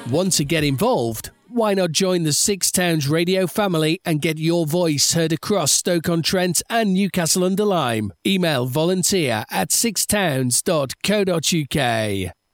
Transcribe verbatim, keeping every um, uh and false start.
Want to get involved? Why not join the Six Towns radio family and get your voice heard across Stoke-on-Trent and Newcastle-under-Lyme? Email volunteer at sixtowns dot co dot uk.